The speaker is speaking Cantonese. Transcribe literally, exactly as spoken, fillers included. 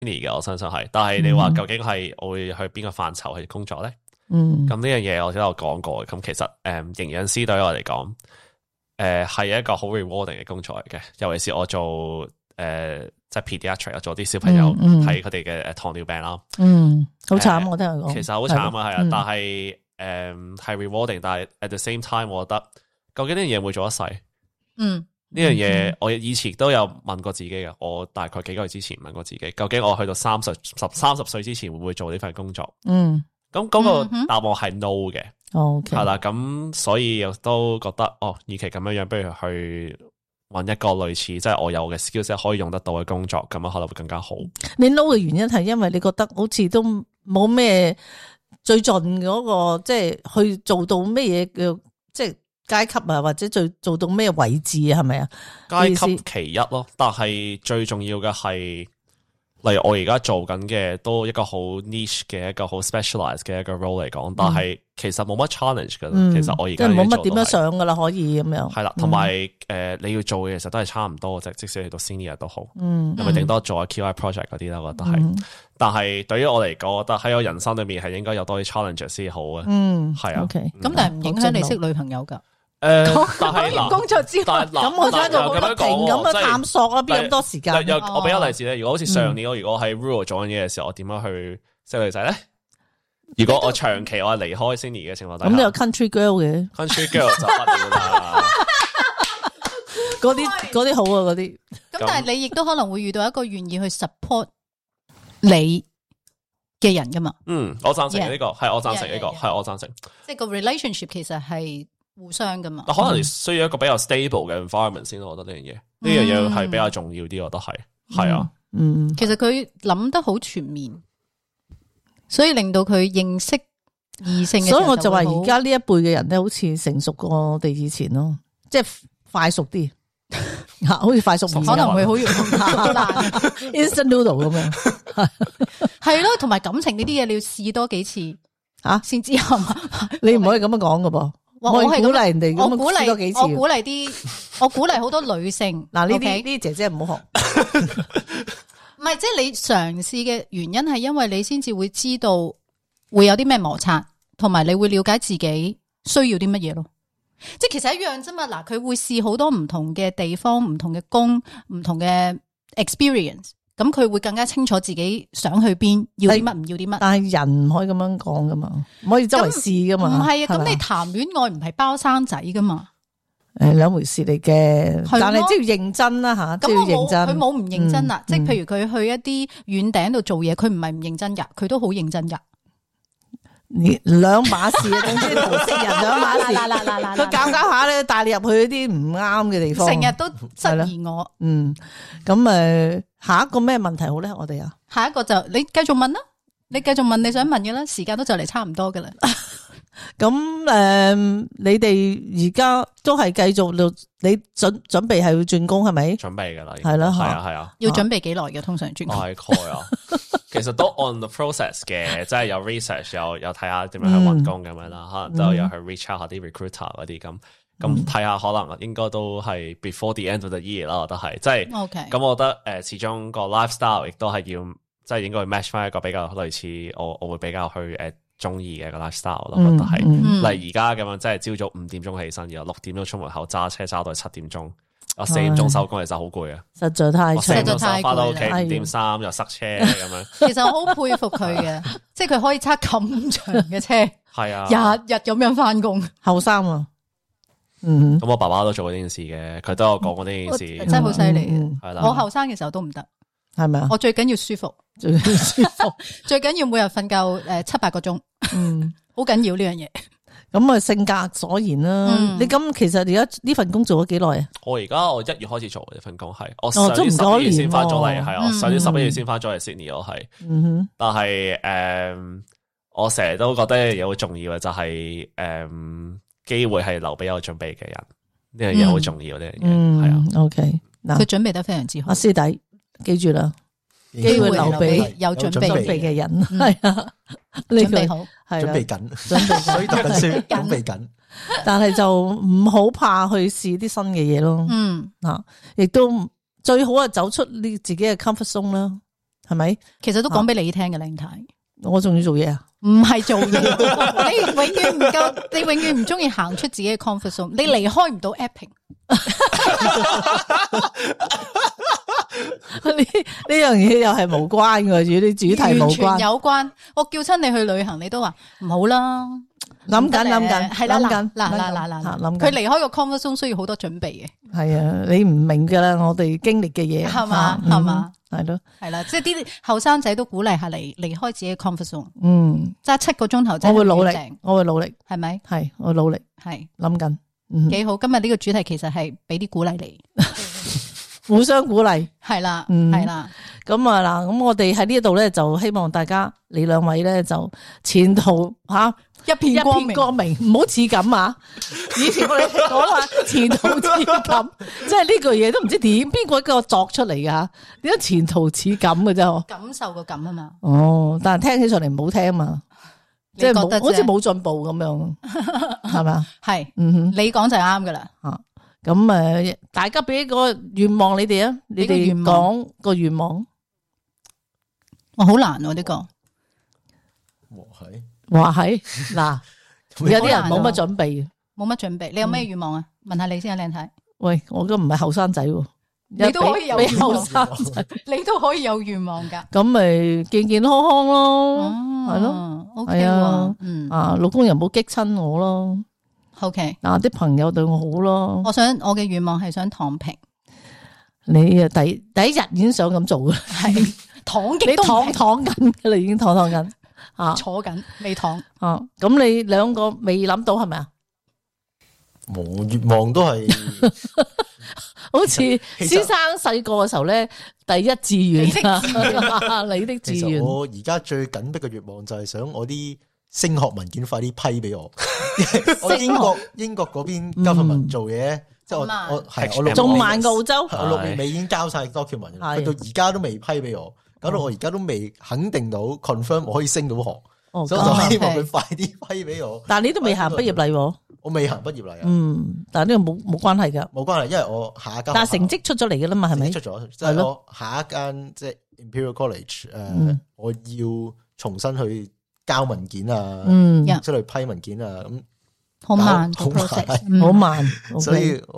Sydney 嘅，我相信係。但係你話究竟係我會去邊個範疇去工作咧？ 嗯， 咁呢樣嘢我都有講過。咁其實誒營養師對於我嚟講，誒、呃、係一個好 rewarding 嘅工作嚟嘅。尤其是我做誒、呃、即係 pediatric，做啲小朋友睇佢哋嘅誒糖尿病啦。 嗯，好慘、 呃、 我聽佢講。 其實好慘啊，係啊，嗯、但係誒係 rewarding，但係 at the same time，我覺得究竟呢樣嘢會做一世？嗯。呢樣嘢我以前都有問過自己嘅，我大概幾個月之前問過自己，究竟我去到三十十三十歲之前會唔會做呢份工作？嗯，咁嗰個答案係 no 嘅。OK，係啦，咁所以又都覺得哦，與其咁樣樣，不如去揾一個類似即係我有嘅 skills 可以用得到嘅工作，咁樣可能會更加好。 你 no 嘅原因係因為你覺得好似都冇咩最盡嗰個，即係去做到咩嘢嘅，即係。階級啊，或者最做到咩位置啊？係咪啊？ 階級其一咯，但係最重要嘅係，例如我而家做緊嘅都一個好 niche 嘅一個好 specialized 嘅一個 role 嚟講，但係其實冇乜 challenge 噶啦。嗯、其實我而家冇乜點樣上噶啦，可以咁樣。 係啦，同埋誒，你要做嘅其實都係差唔多啫，即使去到 senior 都好。嗯，咁咪頂多做下 Q I project 嗰啲啦，我覺得係。嗯、但係對於我嚟講，我覺得喺我人生裏面係應該有多啲 challenge 先好嘅。嗯，係啊。 OK，咁但係唔影響你識女朋友噶。 誒，但係完工作之後， 咁我喺度不停咁樣探索啦，邊咁多時間？ 又我俾個例子咧，如果好似上年我如果喺 rural 做緊嘢嘅時候，我點樣去識女仔咧？如果我長期我係離開 Sydney 嘅情況底下， 咁你有 country girl 嘅 country girl 就不了啦。 嗰啲嗰啲好啊，嗰啲。 咁但係你亦都可能會遇到一個願意去 support 你嘅人噶嘛？ 嗯，我贊成呢個，係我贊成呢個，係我贊成。 即係個 relationship 其實係。互相噶嘛， 可能你需要一個比較 stable 嘅 environment 先，我覺得呢樣嘢，呢樣嘢係比較重要啲，我覺得係，係啊， 嗯，其實佢諗得好全面，所以令到佢認識異性嘅時候就會好。所以我就話而家呢一輩嘅人咧，好似成熟過我哋以前咯，即係快熟啲，好似快熟麵，可能會好容易爛 instant noodle 咁樣，係咯，同埋感情呢啲嘢你要試多幾次啊，先知係嘛， 你唔可以咁樣講噶噃。我係鼓勵人哋， 我鼓勵，我鼓勵啲，我鼓勵好多女性。 嗱，呢啲呢啲姐姐唔好學。 唔係，即係你嘗試嘅原因係因為你先至會知道會有啲咩摩擦，同埋你會了解自己需要啲乜嘢咯。即係其實一樣啫嘛。嗱，佢會試好多唔同嘅地方、唔同嘅工、唔同嘅 experience。咁佢會更加清楚自己想去邊，要啲乜，唔要啲乜。但係人唔可以咁樣講噶嘛，唔可以周圍試噶嘛。唔係啊，咁你談戀愛唔係包生仔噶嘛？ 誒，兩回事嚟嘅。但係即係要認真啦吓， 咁要認真。 佢冇唔認真啦，即係譬如佢去一啲遠頂度做嘢，佢唔係唔認真噶，佢都好認真噶。 你兩碼事啊，總之同識人兩碼事。佢搞搞下咧，帶你入去啲唔啱嘅地方， 成日都質疑我。 嗯，咁誒，下一個咩問題好咧？我哋啊， 下一個就你繼續問啦，你繼續問你想問嘅啦，時間都就嚟差唔多噶啦。 咁誒、呃，你哋而家都係繼續，你準準備係要轉工係咪？ 準備噶啦， 係啦， 係啊，係啊。 要準備幾耐嘅？通常轉工大概啊，其實都 on the process 嘅，即係有 research，有有睇下點樣去揾工咁樣啦，嗯、可能都有去 reach out 下啲 recruiter 嗰啲咁，咁睇下可能應該都係 before the end of the year 啦，我覺得係，即係，OK。咁我覺得誒，始終個 lifestyle 亦都係要，即係應該 match 翻一個比較類似我我會比較去誒。中意嘅個 lifestyle 咯，覺得係，例如而家咁樣，即係朝早五點鐘起身，然後六點鐘出門口揸車揸到七點鐘，我四點鐘收工，其實好攰啊， 實在太， 實在太翻到屋企五點三又塞車咁樣。 其實我好佩服佢嘅，即係佢可以揸咁長嘅車， 係啊， 日日咁樣翻工， 後生啊，嗯， 咁我爸爸都做過呢件事嘅，佢都有講過呢件事， 真係好犀利， 係啦， 我後生嘅時候都唔得。 係咪啊？ 我最緊要舒服， 最緊要舒服， 最緊要每日瞓夠誒七八個鐘，嗯，好緊要呢樣嘢。 咁啊，性格所言啦。嗯、你咁其實而家呢份工做咗幾耐啊？ 我而家我一月開始做呢份工係，我上年十一月先翻咗嚟，係我上年十一月先翻咗嚟 Sydney，我係，嗯哼。但係誒、嗯，我成日都覺得有好重要嘅就係、是、誒，機、嗯、會係留俾有準備嘅人，呢樣嘢好重要呢樣嘢，係啊。 嗯、OK， 嗱， 佢準備得非常之好， 阿師弟。記住啦，機會留俾有準備嘅人，係啊，準備好， 係準備緊，準備所以讀緊書，準備緊。 但係就唔好怕去試啲新嘅嘢咯。嗯，啊，亦都最好係走出你自己嘅 comfort zone 啦， 係咪？ 其實都講俾你聽嘅，靚太。 我仲要做嘢啊？ 唔係做嘢，你永遠唔夠，你永遠唔中意行出自己嘅 comfort zone， 你離開唔到 Epping。 呢呢樣嘢又係無關嘅，與啲主題無關。 完全有關。我叫親你去旅行，你都話唔好啦。 諗緊諗緊， 係啦， 諗緊嗱嗱嗱嗱， 諗緊。 佢離開個 comfort zone 需要好多準備嘅。 係啊，你唔明噶啦，我哋經歷嘅嘢係嘛係嘛， 係咯， 係啦，即係啲後生仔都鼓勵下嚟離開自己嘅 comfort zone。 嗯， 揸七個鐘頭真係我會努力正， 我會努力， 係咪？ 係我努力， 係諗緊，嗯， 幾好。今日呢個主題其實係俾啲鼓勵你， 互相鼓勵， 係啦， 嗯係啦。 咁啊嗱，咁我哋喺呢度咧就希望大家你兩位咧就前途吓一片一光明片光明，唔好似咁啊！以前我哋講話前途似錦，即係呢句嘢都唔知點邊個一個作出嚟噶？點解前途似錦嘅啫？ 感受個感啊嘛。 哦，但係聽起上嚟唔好聽嘛，即係你覺得啫冇好似冇進步咁樣，係咪？ 係， 嗯哼， 你講就啱噶啦。 啊，咁誒，大家俾個願望你哋啊，你哋俾個願望講個願望。 哇，好難喎呢個。 哇係話係嗱，有啲人冇乜準備。 冇乜準備，你有咩願望啊？問下你先啊，靚太。 喂，我都唔係後生仔喎， 你都可以有俾願望後生仔， 你都可以有願望噶。 咁咪健健康康咯，係咯， 哦，OK 係啊喎，嗯啊，老公又唔好激親我咯， ，OK。 嗱，啲朋友對我好咯， 我想我嘅願望係想躺平， 你啊第第一日已經想咁做啦， 係躺極你都唔平躺躺緊噶啦，已經躺躺緊啊坐緊未躺。 啊，咁你兩個未諗到係咪啊？ 我願望都係好似其實先生細個嘅時候咧，第一志願啊，你的志其實願。 我而家最緊迫嘅願望就係想我啲升學文件快啲批俾我，因為我英國英國嗰邊 government 做嘢，即係我慢我係我六仲慢過澳洲， 我六月尾已經交晒 document， 係去到而家都未批俾我，搞到我而家都未肯定到 confirm 我可以升到學， 哦所以我就希望咁佢快啲批俾我。 但係你都未行畢業禮喎， 我未行畢業禮啊， 嗯，但係呢個冇冇關係噶， 冇關係，因為我下一間但係成績出咗嚟噶啦嘛，係咪？ 成績出咗，即係我下一間即係 Imperial College 誒嗯， 我要重新去交文件啊， 嗯， 呀出嚟批文件啊，咁好慢好個 process， 慢嗯好慢， 所以。